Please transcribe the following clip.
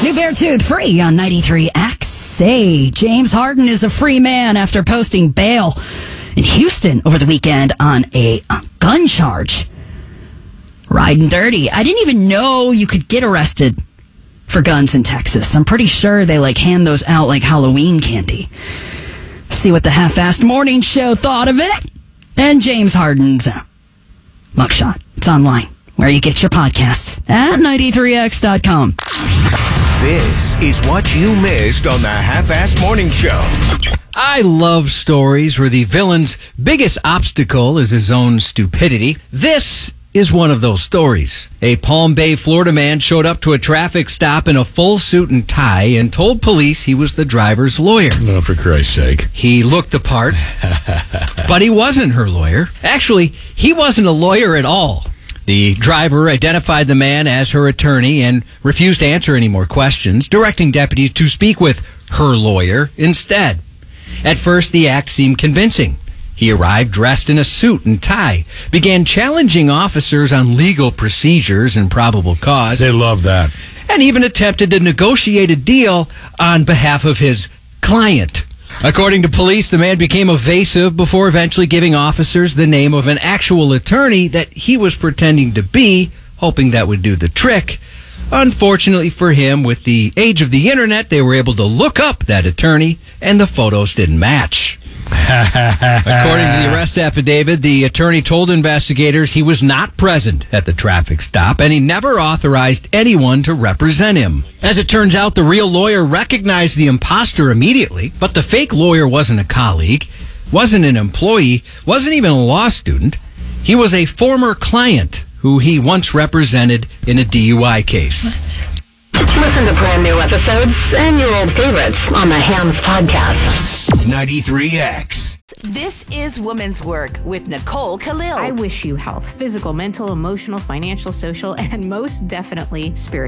New Beartooth free on 93X. Say, James Harden is a free man after posting bail in Houston over the weekend on a gun charge. Riding dirty. I didn't even know you could get arrested for guns in Texas. I'm pretty sure they hand those out like Halloween candy. See what the Half-Assed Morning Show thought of it. And James Harden's mugshot. It's online where you get your podcasts at 93x.com. This is what you missed on the Half-Assed Morning Show. I love stories where the villain's biggest obstacle is his own stupidity. This is one of those stories. A Palm Bay, Florida man showed up to a traffic stop in a full suit and tie and told police he was the driver's lawyer. Oh, for Christ's sake. He looked the part, but he wasn't her lawyer. Actually, he wasn't a lawyer at all. The driver identified the man as her attorney and refused to answer any more questions, directing deputies to speak with her lawyer instead. At first, the act seemed convincing. He arrived dressed in a suit and tie, began challenging officers on legal procedures and probable cause. They love that. And even attempted to negotiate a deal on behalf of his client. According to police, the man became evasive before eventually giving officers the name of an actual attorney that he was pretending to be, hoping that would do the trick. Unfortunately for him, with the age of the internet, they were able to look up that attorney, and the photos didn't match. According to the arrest affidavit, the attorney told investigators he was not present at the traffic stop, and he never authorized anyone to represent him. As it turns out, the real lawyer recognized the imposter immediately, but the fake lawyer wasn't a colleague, wasn't an employee, wasn't even a law student. He was a former client who he once represented in a DUI case. Listen to brand new episodes and your old favorites on the Hams Podcast. 93X. This is Woman's Work with Nicole Khalil. I wish you health, physical, mental, emotional, financial, social, and most definitely spiritual.